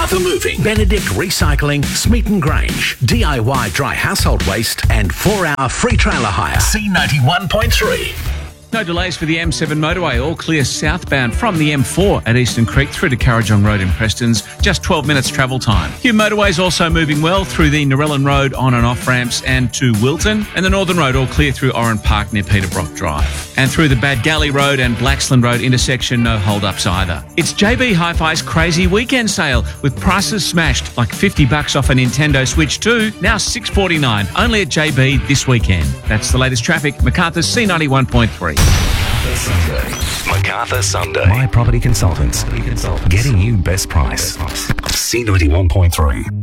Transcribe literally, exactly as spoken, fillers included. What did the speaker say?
Macarthur Moving, Benedict Recycling, Smeaton Grange, D I Y Dry Household Waste and four hour free trailer hire. C ninety-one point three. No delays for the M seven motorway, all clear southbound from the M four at Eastern Creek through to Currajong Road in Preston's, just twelve minutes travel time. Hume motorways also moving well through the Narellan Road on and off ramps and to Wilton, and the Northern Road all clear through Oran Park near Peterbrook Drive. And through the Bad Galley Road and Blaxland Road intersection, no hold-ups either. It's J B Hi-Fi's crazy weekend sale with prices smashed, like fifty bucks off a Nintendo Switch two, now six forty-nine, only at J B this weekend. That's the latest traffic, Macarthur's C ninety-one point three. Macarthur Sunday. My Property Consultants. Getting you best price. C ninety-one point three.